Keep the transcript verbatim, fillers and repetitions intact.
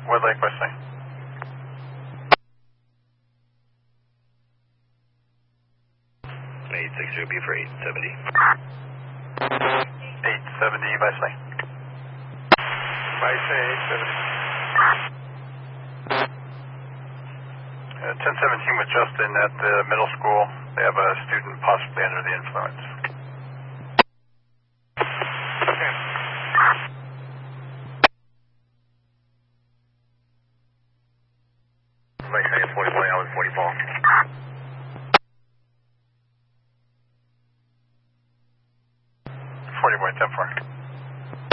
Woodlake, Wesley. eight six zero B for eight seventy. eight seventy, Wesley. Wesley, eight seventy. Uh, ten seventeen with Justin at the middle school. They have a student possibly under the influence.